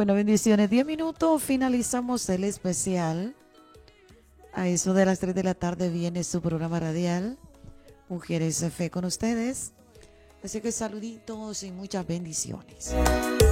Bueno, bendiciones. 10 minutos, finalizamos el especial. A eso de las 3 de la tarde viene su programa radial, Mujeres de Fe con ustedes. Así que saluditos y muchas bendiciones.